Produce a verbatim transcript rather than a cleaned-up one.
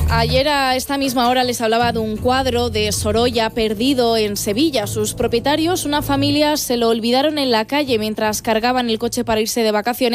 Ayer a esta misma hora les hablaba de un cuadro de Sorolla perdido en Sevilla. Sus propietarios, una familia, se lo olvidaron en la calle mientras cargaban el coche para irse de vacaciones.